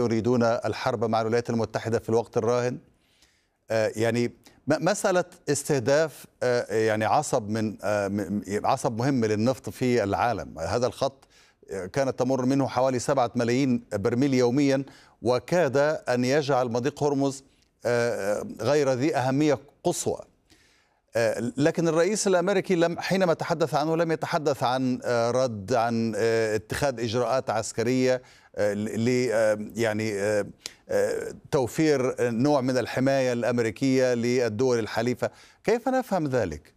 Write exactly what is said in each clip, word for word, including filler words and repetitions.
يريدون الحرب مع الولايات المتحدة في الوقت الراهن. يعني مسألة استهداف يعني عصب من عصب مهم للنفط في العالم، هذا الخط كانت تمر منه حوالي سبعة ملايين برميل يوميا، وكاد أن يجعل مضيق هرمز غير ذي أهمية قصوى. لكن الرئيس الأمريكي لم حينما تحدث عنه لم يتحدث عن رد، عن اتخاذ إجراءات عسكرية ل يعني توفير نوع من الحماية الأمريكية للدول الحليفة. كيف نفهم ذلك؟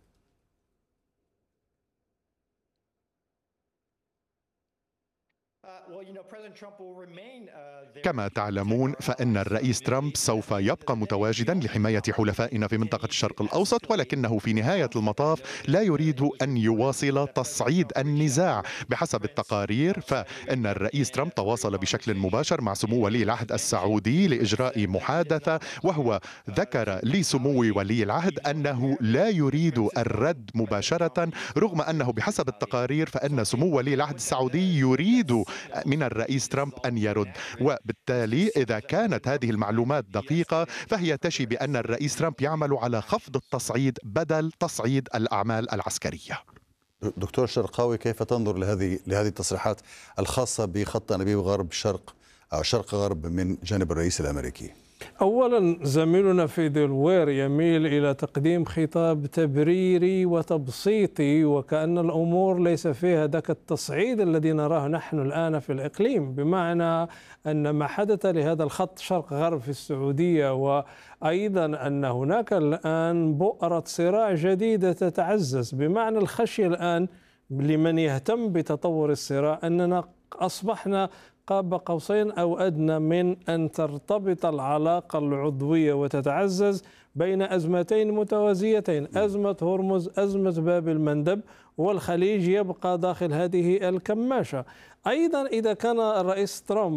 كما تعلمون فإن الرئيس ترامب سوف يبقى متواجدا لحماية حلفائنا في منطقة الشرق الأوسط، ولكنه في نهاية المطاف لا يريد أن يواصل تصعيد النزاع. بحسب التقارير فإن الرئيس ترامب تواصل بشكل مباشر مع سمو ولي العهد السعودي لإجراء محادثة، وهو ذكر لسمو ولي العهد أنه لا يريد الرد مباشرة، رغم أنه بحسب التقارير فإن سمو ولي العهد السعودي يريد من الرئيس ترامب أن يرد. وبالتالي إذا كانت هذه المعلومات دقيقة فهي تشي بأن الرئيس ترامب يعمل على خفض التصعيد بدل تصعيد الأعمال العسكرية. دكتور شرقاوي، كيف تنظر لهذه لهذه التصريحات الخاصة بخط أنابيب غرب شرق أو شرق غرب من جانب الرئيس الأمريكي؟ أولا، زميلنا في دلوير يميل إلى تقديم خطاب تبريري وتبسيطي، وكأن الأمور ليس فيها ذاك التصعيد الذي نراه نحن الآن في الإقليم، بمعنى أن ما حدث لهذا الخط شرق غرب في السعودية، وأيضا أن هناك الآن بؤرة صراع جديدة تتعزز، بمعنى الخشية الآن لمن يهتم بتطور الصراع أننا أصبحنا قاب قوسين أو أدنى من أن ترتبط العلاقة العضوية وتتعزز بين أزمتين متوازيتين، أزمة هرمز، أزمة باب المندب، والخليج يبقى داخل هذه الكماشة. أيضا إذا كان الرئيس ترامب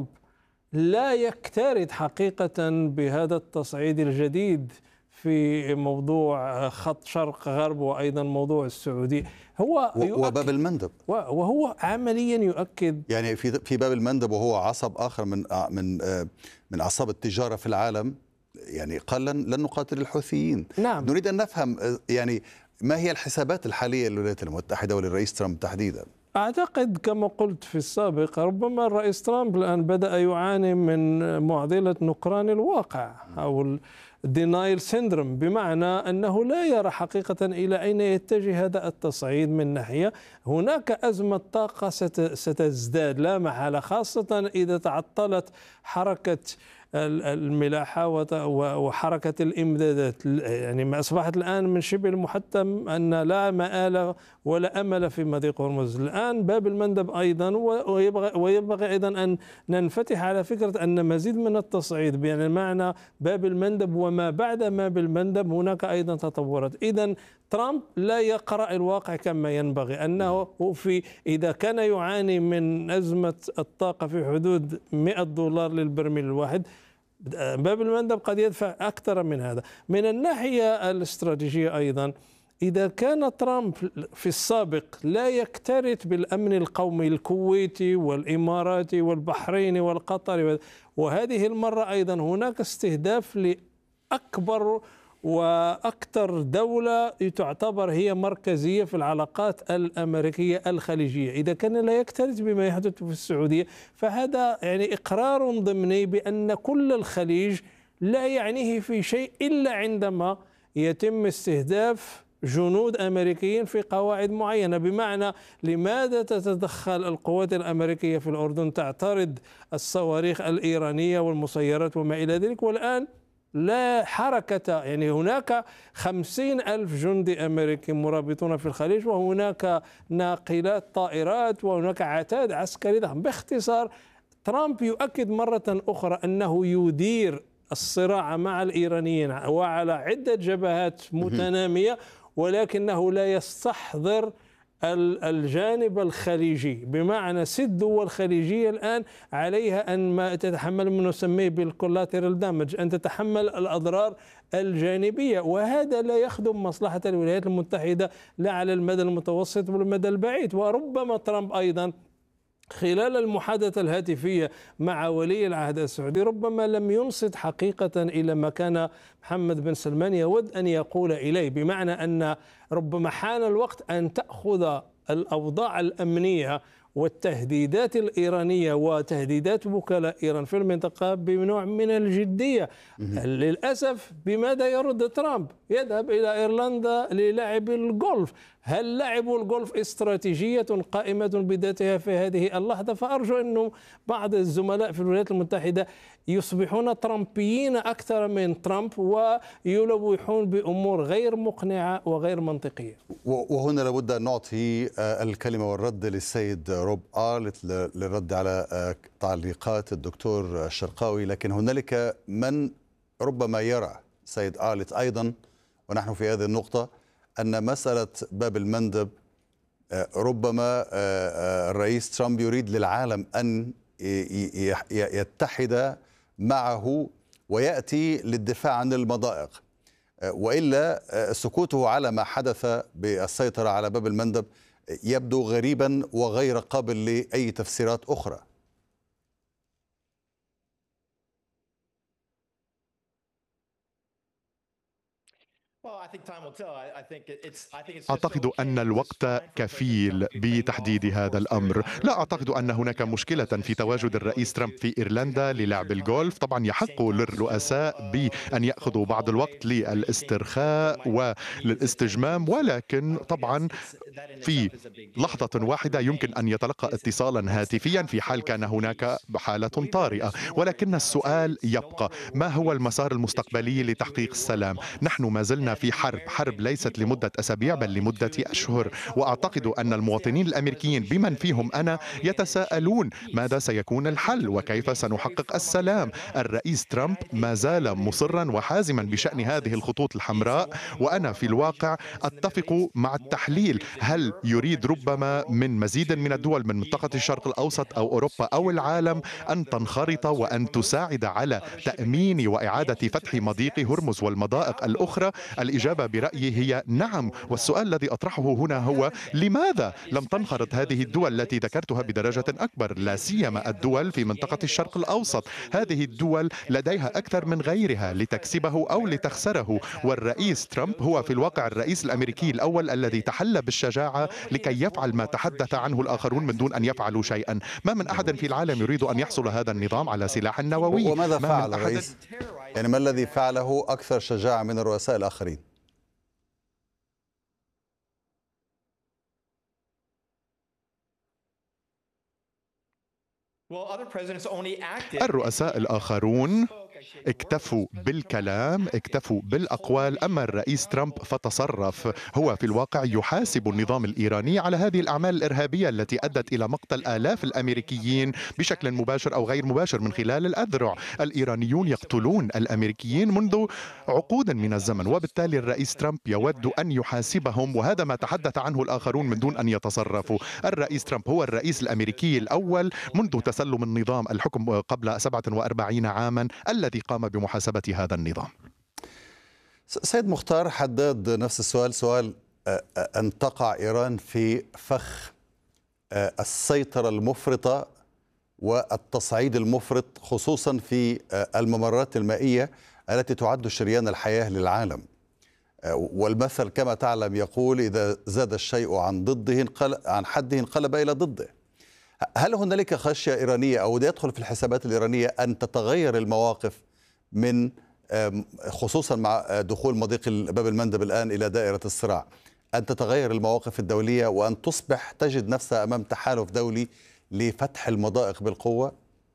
لا يكترث حقيقة بهذا التصعيد الجديد في موضوع خط شرق غرب وأيضا موضوع السعودي، هو وباب المندب، وهو عمليا يؤكد يعني في في باب المندب، وهو عصب آخر من من من أعصاب التجارة في العالم. يعني قال لن لن نقاتل الحوثيين. نعم. نريد أن نفهم يعني ما هي الحسابات الحالية للولايات المتحدة وللرئيس ترامب تحديدا؟ أعتقد كما قلت في السابق، ربما الرئيس ترامب الآن بدأ يعاني من معضلة نكران الواقع أو denial syndrome، بمعنى أنه لا يرى حقيقة إلى أين يتجه هذا التصعيد. من ناحية هناك أزمة طاقة ستزداد لا محالة، خاصة إذا تعطلت حركة الملاحة وحركة الإمدادات. يعني ما أصبحت الآن من شبه المحتم أن لا مآل ولا أمل في مضيق هرمز. الآن باب المندب أيضا، ويبغى, ويبغى أيضا أن ننفتح على فكرة أن مزيد من التصعيد، يعني معنى باب المندب وما بعد ما بالمندب هناك أيضا تطورات. إذن ترامب لا يقرأ الواقع كما ينبغي، أنه في إذا كان يعاني من أزمة الطاقة في حدود مئة دولار للبرميل الواحد، باب المندب قد يدفع أكثر من هذا. من الناحية الاستراتيجية أيضا، إذا كان ترامب في السابق لا يكترث بالأمن القومي الكويتي والإماراتي والبحريني والقطري، وهذه المرة أيضا هناك استهداف لأكبر وأكثر دولة تعتبر هي مركزية في العلاقات الأمريكية الخليجية، إذا كان لا يكترث بما يحدث في السعودية، فهذا يعني إقرار ضمني بأن كل الخليج لا يعنيه في شيء إلا عندما يتم استهداف جنود أمريكيين في قواعد معينة. بمعنى لماذا تتدخل القوات الأمريكية في الأردن تعترض الصواريخ الإيرانية والمسيرات وما إلى ذلك، والآن لا حركة. يعني هناك خمسين ألف جندي أمريكي مرابطون في الخليج، وهناك ناقلات طائرات، وهناك عتاد عسكري ضخم. باختصار ترامب يؤكد مرة أخرى أنه يدير الصراع مع الإيرانيين وعلى عدة جبهات متنامية، ولكنه لا يستحضر الجانب الخليجي، بمعنى ست دول خليجية الآن عليها أن ما تتحمل ما نسميه بالكولاترال دامج، أن تتحمل الأضرار الجانبية، وهذا لا يخدم مصلحة الولايات المتحدة لا على المدى المتوسط ولا المدى البعيد. وربما ترامب أيضا خلال المحادثة الهاتفية مع ولي العهد السعودي ربما لم ينصت حقيقة إلى ما كان محمد بن سلمان يود أن يقول إليه، بمعنى أن ربما حان الوقت أن تأخذ الأوضاع الأمنية والتهديدات الإيرانية وتهديدات وكلاء إيران في المنطقة بنوع من الجدية. للأسف بماذا يرد ترامب؟ يذهب إلى إيرلندا للعب الجولف. هل لعب الجولف استراتيجية قائمة بذاتها في هذه اللحظة؟ فأرجو أنه بعض الزملاء في الولايات المتحدة يصبحون ترامبيين أكثر من ترامب ويلوحون بأمور غير مقنعة وغير منطقية. وهنا لابد أن نعطي الكلمة والرد للسيد روب آرلت للرد على تعليقات الدكتور الشرقاوي، لكن هنالك من ربما يرى سيد آرلت أيضا ونحن في هذه النقطة أن مسألة باب المندب ربما الرئيس ترامب يريد للعالم أن يتحد معه ويأتي للدفاع عن المضائق، وإلا سكوته على ما حدث بالسيطرة على باب المندب يبدو غريبا وغير قابل لأي تفسيرات أخرى. أعتقد أن الوقت كفيل بتحديد هذا الأمر. لا أعتقد أن هناك مشكلة في تواجد الرئيس ترامب في إيرلندا للعب الجولف. طبعا يحق للرؤساء بأن يأخذوا بعض الوقت للاسترخاء وللاستجمام، ولكن طبعا في لحظة واحدة يمكن أن يتلقى اتصالا هاتفيا في حال كان هناك حالة طارئة. ولكن السؤال يبقى: ما هو المسار المستقبلي لتحقيق السلام؟ نحن ما زلنا في حرب، حرب ليست لمدة أسابيع بل لمدة أشهر، وأعتقد أن المواطنين الأمريكيين بمن فيهم أنا يتساءلون ماذا سيكون الحل وكيف سنحقق السلام. الرئيس ترامب ما زال مصرا وحازما بشأن هذه الخطوط الحمراء، وأنا في الواقع أتفق مع التحليل. هل يريد ربما من مزيد من الدول من منطقة الشرق الأوسط أو أوروبا أو العالم أن تنخرط وأن تساعد على تأمين وإعادة فتح مضيق هرمز والمضائق الأخرى؟ الإجابة برأيي هي نعم. والسؤال الذي أطرحه هنا هو: لماذا لم تنخرط هذه الدول التي ذكرتها بدرجة أكبر، لا سيما الدول في منطقة الشرق الأوسط؟ هذه الدول لديها أكثر من غيرها لتكسبه أو لتخسره، والرئيس ترامب هو في الواقع الرئيس الأمريكي الأول الذي تحلى بالشجاعة لكي يفعل ما تحدث عنه الآخرون من دون أن يفعلوا شيئا. ما من أحد في العالم يريد أن يحصل هذا النظام على سلاح نووي. وماذا فعل الرئيس؟ يعني ما الذي فعله أكثر شجاعة من الرؤساء الآخرين؟ الرؤساء الآخرون اكتفوا بالكلام، اكتفوا بالأقوال، أما الرئيس ترامب فتصرف. هو في الواقع يحاسب النظام الإيراني على هذه الأعمال الإرهابية التي أدت إلى مقتل آلاف الأمريكيين بشكل مباشر أو غير مباشر من خلال الأذرع. الإيرانيون يقتلون الأمريكيين منذ عقود من الزمن، وبالتالي الرئيس ترامب يود أن يحاسبهم، وهذا ما تحدث عنه الآخرون من دون أن يتصرفوا. الرئيس ترامب هو الرئيس الأمريكي الأول منذ تسلم النظام الحكم قبل سبعة وأربعين عاما الذي قام بمحاسبة هذا النظام. سيد مختار حداد، نفس السؤال، سؤال أن تقع إيران في فخ السيطرة المفرطة والتصعيد المفرط خصوصا في الممرات المائية التي تعد شريان الحياة للعالم، والمثل كما تعلم يقول: إذا زاد الشيء عن ضده عن حده انقلب إلى ضده. هل هنالك خشية إيرانية أو يدخل في الحسابات الإيرانية أن تتغير المواقف من خصوصا مع دخول مضيق باب المندب الآن إلى دائرة الصراع، أن تتغير المواقف الدولية وأن تصبح تجد نفسها أمام تحالف دولي لفتح المضائق بالقوة؟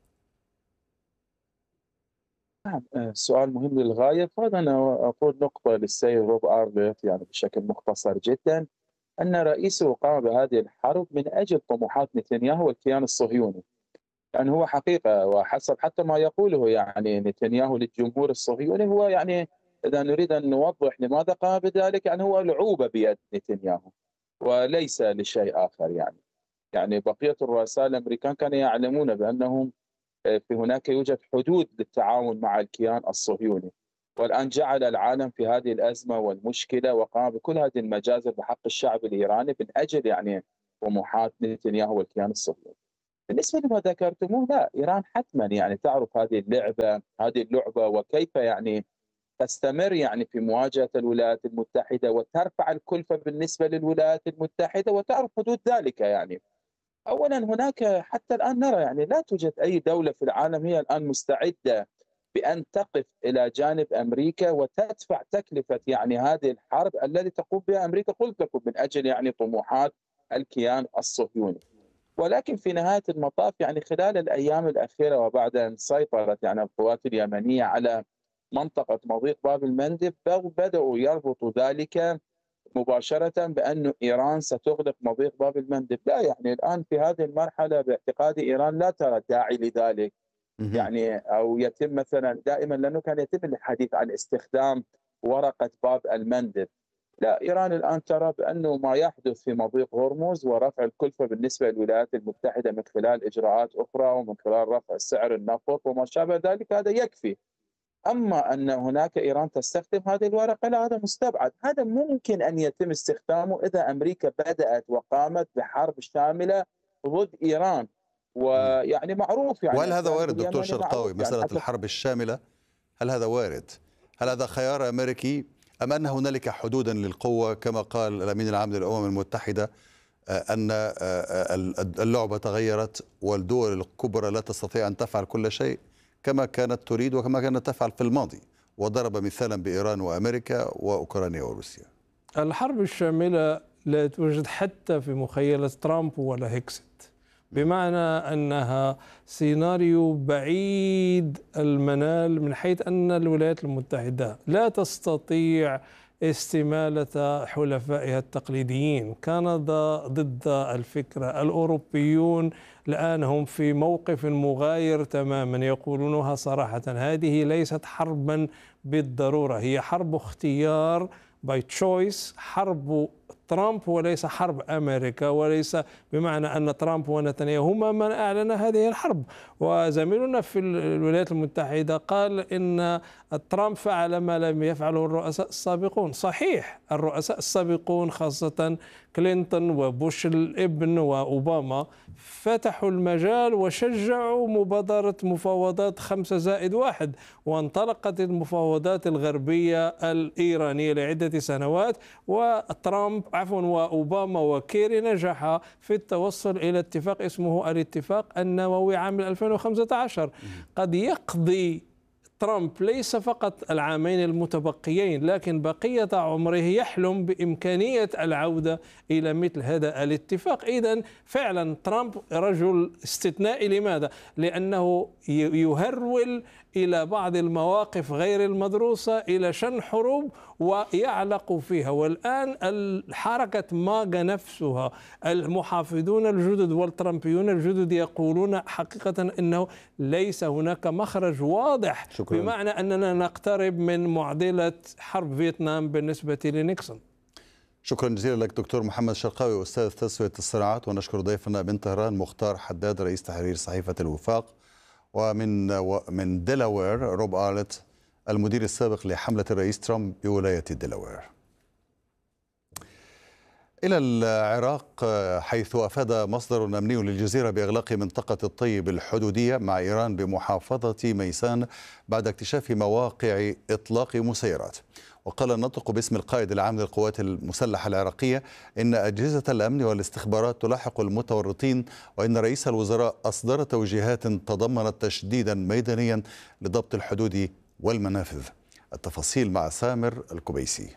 نعم، سؤال مهم للغاية. فهذا أنا أقول نقطة للسيد روب آرلت يعني بشكل مختصر جدا، أن رئيسه قام بهذه الحرب من أجل طموحات نتنياهو والكيان الصهيوني. يعني هو حقيقة وحسب حتى ما يقوله يعني نتنياهو للجمهور الصهيوني، هو يعني إذا نريد أن نوضح لماذا قام بذلك، يعني هو لعوبة بيد نتنياهو وليس لشيء آخر. يعني يعني بقية الرؤساء الأمريكان كانوا يعلمون بأنهم في هناك يوجد حدود للتعاون مع الكيان الصهيوني، والآن جعل العالم في هذه الأزمة والمشكلة وقام بكل هذه المجازر بحق الشعب الإيراني من أجل يعني طموحات نتنياهو والكيان الصهيوني. بالنسبة لما ذكرتموه، لا، إيران حتما يعني تعرف هذه اللعبة هذه اللعبة وكيف يعني تستمر يعني في مواجهة الولايات المتحدة وترفع الكلفة بالنسبة للولايات المتحدة وتعرف حدود ذلك. يعني أولا هناك حتى الآن نرى يعني لا توجد أي دولة في العالم هي الآن مستعدة بأن تقف إلى جانب أمريكا وتدفع تكلفة يعني هذه الحرب التي تقوم بها أمريكا، قلت لكم، من أجل يعني طموحات الكيان الصهيوني. ولكن في نهاية المطاف يعني خلال الأيام الأخيرة وبعد أن سيطرت يعني القوات اليمنية على منطقة مضيق باب المندب، بدأوا يربطوا ذلك مباشرة بأن إيران ستغلق مضيق باب المندب. لا، يعني الآن في هذه المرحلة باعتقاد إيران لا ترى داعي لذلك، يعني أو يتم مثلا دائما، لأنه كان يتم الحديث عن استخدام ورقة باب المندب. لا، إيران الآن ترى بأنه ما يحدث في مضيق هرمز ورفع الكلفة بالنسبة للولايات المتحدة من خلال إجراءات أخرى ومن خلال رفع سعر النفط وما شابه ذلك هذا يكفي. أما أن هناك إيران تستخدم هذه الورقة، لا، هذا مستبعد. هذا ممكن أن يتم استخدامه إذا أمريكا بدأت وقامت بحرب شاملة ضد إيران، ويعني معروف يعني. وهل هذا وارد دكتور شرقاوي مسألة يعني الحرب الشاملة؟ هل هذا وارد؟ هل هذا خيار أمريكي أم أن هنالك حدودا للقوة كما قال الأمين العام للأمم المتحدة أن اللعبة تغيرت والدول الكبرى لا تستطيع أن تفعل كل شيء كما كانت تريد وكما كانت تفعل في الماضي، وضرب مثالا بإيران وأمريكا وأوكرانيا وروسيا؟ الحرب الشاملة لا توجد حتى في مخيلة ترامب ولا هيكست، بمعنى أنها سيناريو بعيد المنال من حيث أن الولايات المتحدة لا تستطيع استمالة حلفائها التقليديين. كندا ضد الفكرة، الأوروبيون الآن هم في موقف مغاير تماما، يقولونها صراحة. هذه ليست حربا بالضرورة، هي حرب اختيار باي تشويس، حرب ترامب وليس حرب أمريكا، وليس بمعنى أن ترامب ونتنياهو هما من أعلن هذه الحرب. وزميلنا في الولايات المتحدة قال إن ترامب فعل ما لم يفعله الرؤساء السابقون. صحيح، الرؤساء السابقون خاصة كلينتون وبوش الابن وأوباما فتحوا المجال وشجعوا مبادرة مفاوضات خمسة زائد واحد، وانطلقت المفاوضات الغربية الإيرانية لعدة سنوات، وترامب عفوا وأوباما وكيري نجح في التوصل إلى اتفاق اسمه الاتفاق النووي عام ألفين وخمسة عشر. قد يقضي ترامب ليس فقط العامين المتبقيين، لكن بقية عمره يحلم بإمكانية العودة إلى مثل هذا الاتفاق. إذن فعلا ترامب رجل استثنائي. لماذا؟ لأنه يهرول إلى بعض المواقف غير المدروسة، إلى شن حروب ويعلق فيها. والآن الحركة ماغا نفسها، المحافظون الجدد والترامبيون الجدد يقولون حقيقة أنه ليس هناك مخرج واضح. شكرا. بمعنى أننا نقترب من معضلة حرب فيتنام بالنسبة لنيكسون. شكرا جزيلا لك دكتور محمد شرقاوي أستاذ تسوية الصراعات، ونشكر ضيفنا من طهران مختار حداد رئيس تحرير صحيفة الوفاق، ومن من ديلاوير روب آرلت المدير السابق لحملة الرئيس ترامب بولاية ديلاوير. إلى العراق، حيث أفاد مصدر أمني للجزيرة بإغلاق منطقة الطيب الحدودية مع إيران بمحافظة ميسان بعد اكتشاف مواقع إطلاق مسيرات. وقال الناطق باسم القائد العام للقوات المسلحة العراقية إن أجهزة الأمن والاستخبارات تلاحق المتورطين، وإن رئيس الوزراء أصدر توجيهات تضمنت تشديدا ميدانيا لضبط الحدود والمنافذ. التفاصيل مع سامر الكبيسي.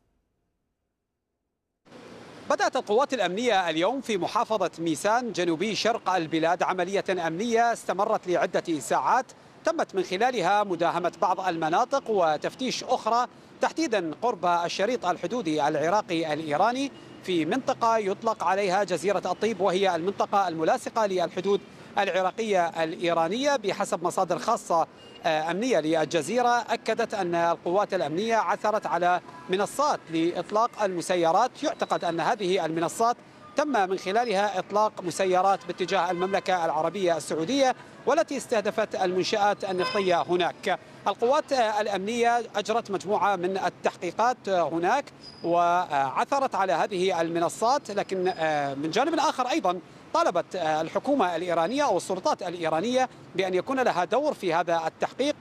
بدأت القوات الأمنية اليوم في محافظة ميسان جنوبي شرق البلاد عملية أمنية استمرت لعدة ساعات، تمت من خلالها مداهمة بعض المناطق وتفتيش أخرى، تحديدا قرب الشريط الحدودي العراقي الإيراني في منطقة يطلق عليها جزيرة الطيب، وهي المنطقة الملاصقة للحدود العراقية الإيرانية. بحسب مصادر خاصة أمنية للجزيرة أكدت أن القوات الأمنية عثرت على منصات لإطلاق المسيرات، يعتقد أن هذه المنصات تم من خلالها إطلاق مسيرات باتجاه المملكة العربية السعودية والتي استهدفت المنشآت النفطية هناك. القوات الأمنية أجرت مجموعة من التحقيقات هناك وعثرت على هذه المنصات، لكن من جانب آخر أيضا طالبت الحكومة الإيرانية أو السلطات الإيرانية بأن يكون لها دور في هذا التحقيق.